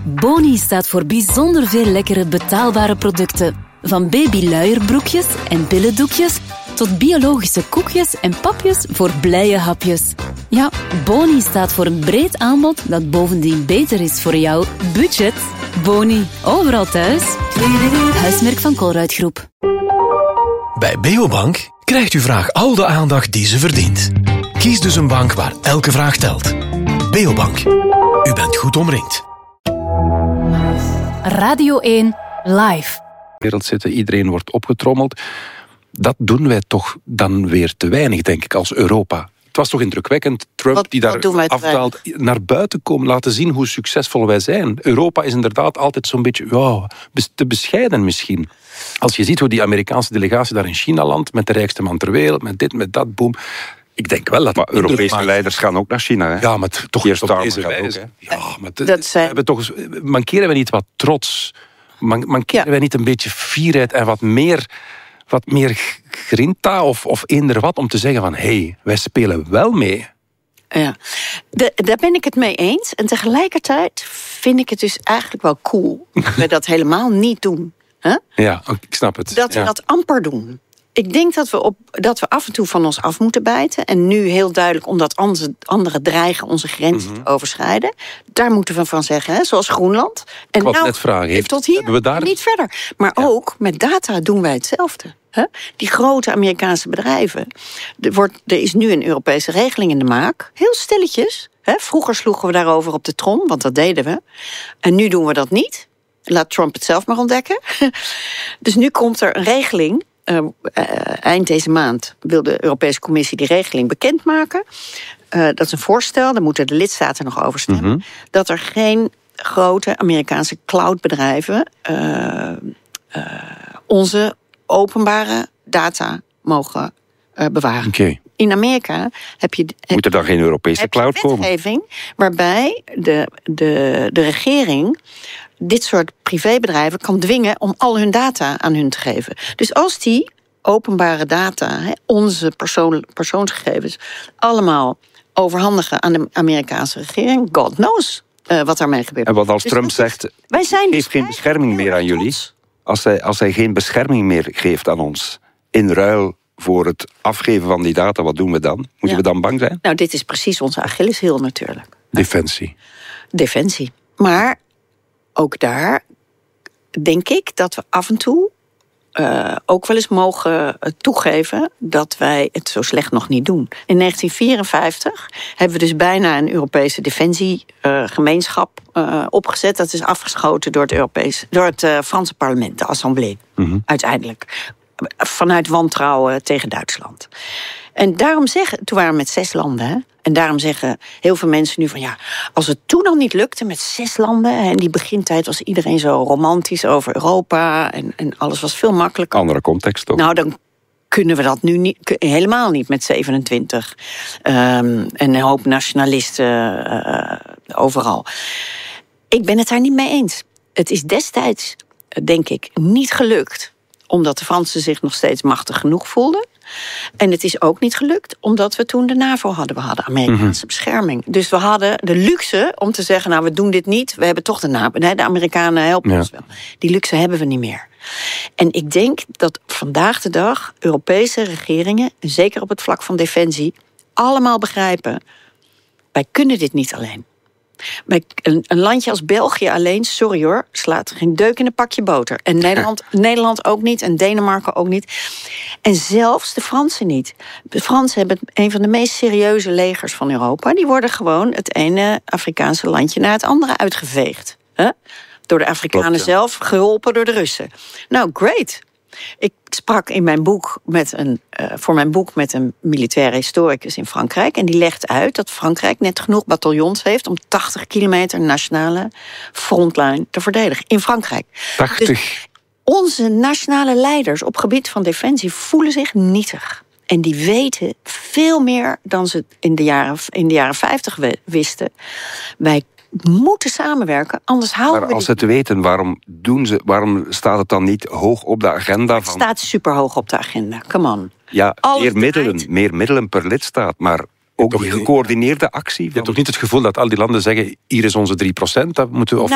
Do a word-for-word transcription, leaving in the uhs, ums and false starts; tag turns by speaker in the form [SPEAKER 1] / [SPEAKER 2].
[SPEAKER 1] Boni staat voor bijzonder veel lekkere betaalbare producten. Van babyluierbroekjes en billendoekjes tot biologische koekjes en papjes voor blije hapjes. Ja, Boni staat voor een breed aanbod dat bovendien beter is voor jouw budget. Boni, overal thuis. Huismerk van Colruyt Groep.
[SPEAKER 2] Bij Beobank krijgt uw vraag al de aandacht die ze verdient. Kies dus een bank waar elke vraag telt. Beobank. U bent goed omringd.
[SPEAKER 1] Radio één Live.
[SPEAKER 3] Wereld zitten, iedereen wordt opgetrommeld. Dat doen wij toch dan weer te weinig, denk ik, als Europa. Het was toch indrukwekkend, Trump
[SPEAKER 4] wat,
[SPEAKER 3] die daar afdaalt, naar buiten komen, laten zien hoe succesvol wij zijn. Europa is inderdaad altijd zo'n beetje ja, te bescheiden misschien. Als je ziet hoe die Amerikaanse delegatie daar in China landt, met de rijkste man ter wereld, met dit, met dat, boom. Ik denk wel dat...
[SPEAKER 5] Maar Europese maakt. leiders gaan ook naar China, hè?
[SPEAKER 3] Ja, maar t- toch
[SPEAKER 5] Eerst
[SPEAKER 3] op deze wijze.
[SPEAKER 5] Ook,
[SPEAKER 3] ja, maar t-
[SPEAKER 4] dat zijn...
[SPEAKER 3] we hebben toch, mankeren we niet wat trots? Man, mankeren ja. wij niet een beetje fierheid en wat meer... wat meer grinta of, of eender wat om te zeggen van... hé, hey, wij spelen wel mee.
[SPEAKER 4] Ja, de, daar ben ik het mee eens. En tegelijkertijd vind ik het dus eigenlijk wel cool... dat we dat helemaal niet doen. Huh?
[SPEAKER 3] Ja, ik snap het.
[SPEAKER 4] Dat we
[SPEAKER 3] ja.
[SPEAKER 4] dat amper doen. Ik denk dat we, op, dat we af en toe van ons af moeten bijten. En nu heel duidelijk, omdat anderen dreigen onze grenzen mm-hmm. te overschrijden. Daar moeten we van zeggen, hè? Zoals Groenland. En
[SPEAKER 3] ik nou,
[SPEAKER 4] nou,
[SPEAKER 3] net vragen, heeft,
[SPEAKER 4] tot hier,
[SPEAKER 3] we daar...
[SPEAKER 4] niet verder. Maar ja. ook met data doen wij hetzelfde. Hè? Die grote Amerikaanse bedrijven. Er, wordt, er is nu een Europese regeling in de maak. Heel stilletjes. Hè? Vroeger sloegen we daarover op de trom, want dat deden we. En nu doen we dat niet. Laat Trump het zelf maar ontdekken. Dus nu komt er een regeling... Uh, uh, eind deze maand wil de Europese Commissie die regeling bekendmaken. Uh, dat is een voorstel, daar moeten de lidstaten nog over stemmen. Mm-hmm. Dat er geen grote Amerikaanse cloudbedrijven uh, uh, onze openbare data mogen uh, bewaren.
[SPEAKER 3] Okay.
[SPEAKER 4] In Amerika heb je... Heb,
[SPEAKER 5] Moet er dan geen Europese cloud komen?
[SPEAKER 4] wetgeving waarbij de, de, de regering... dit soort privébedrijven kan dwingen om al hun data aan hun te geven. Dus als die openbare data, onze persoon, persoonsgegevens... allemaal overhandigen aan de Amerikaanse regering... God knows uh, wat daarmee gebeurt.
[SPEAKER 5] En wat als
[SPEAKER 4] dus
[SPEAKER 5] Trump zegt,
[SPEAKER 4] wij zijn
[SPEAKER 5] geef geen bescherming meer aan jullie... Als hij, als hij geen bescherming meer geeft aan ons... in ruil voor het afgeven van die data, wat doen we dan? Moeten ja. we dan bang zijn?
[SPEAKER 4] Nou, dit is precies onze Achilleshiel natuurlijk.
[SPEAKER 3] Defensie.
[SPEAKER 4] Defensie. Maar... ook daar denk ik dat we af en toe uh, ook wel eens mogen toegeven... dat wij het zo slecht nog niet doen. In negentien vierenvijftig hebben we dus bijna een Europese defensiegemeenschap uh, uh, opgezet. Dat is afgeschoten door het, Europees, door het uh, Franse parlement, de Assemblée, mm-hmm. uiteindelijk. Vanuit wantrouwen tegen Duitsland. En daarom zeggen, toen waren we met zes landen... Hè, en daarom zeggen heel veel mensen nu van... ja, als het toen al niet lukte met zes landen... en in die begintijd was iedereen zo romantisch over Europa... en, en alles was veel makkelijker.
[SPEAKER 5] Andere context toch?
[SPEAKER 4] Nou, dan kunnen we dat nu niet, helemaal niet met zevenentwintig. Um, en een hoop nationalisten uh, overal. Ik ben het daar niet mee eens. Het is destijds, denk ik, niet gelukt... omdat de Fransen zich nog steeds machtig genoeg voelden... En het is ook niet gelukt, omdat we toen de NAVO hadden. We hadden Amerikaanse mm-hmm. bescherming. Dus we hadden de luxe om te zeggen... nou, we doen dit niet, we hebben toch de NAVO. Nee, de Amerikanen helpen ja. ons wel. Die luxe hebben we niet meer. En ik denk dat vandaag de dag Europese regeringen... zeker op het vlak van defensie, allemaal begrijpen... wij kunnen dit niet alleen. Bij een, een landje als België alleen, sorry hoor... slaat geen deuk in een pakje boter. En Nederland, Nederland ook niet, en Denemarken ook niet. En zelfs de Fransen niet. De Fransen hebben een van de meest serieuze legers van Europa. Die worden gewoon het ene Afrikaanse landje naar het andere uitgeveegd. Huh? Door de Afrikanen Klopt, ja. zelf, geholpen door de Russen. Nou, great. Ik sprak in mijn boek met een, uh, voor mijn boek met een militaire historicus in Frankrijk. En die legt uit dat Frankrijk net genoeg bataljons heeft... om tachtig kilometer nationale frontlijn te verdedigen. In Frankrijk.
[SPEAKER 3] tachtig?
[SPEAKER 4] Dus onze nationale leiders op gebied van defensie voelen zich nietig. En die weten veel meer dan ze in de jaren, in de jaren vijftig wisten. Wij moeten samenwerken, anders houden
[SPEAKER 5] maar
[SPEAKER 4] we...
[SPEAKER 5] als ze het weten, waarom, doen ze, waarom staat het dan niet hoog op de agenda?
[SPEAKER 4] Het van... staat superhoog op de agenda, come on.
[SPEAKER 5] Ja, meer middelen, meer middelen per lidstaat, maar ook die gecoördineerde actie.
[SPEAKER 3] Je hebt toch niet het gevoel dat al die landen zeggen... hier is onze drie procent, dat moeten we... Of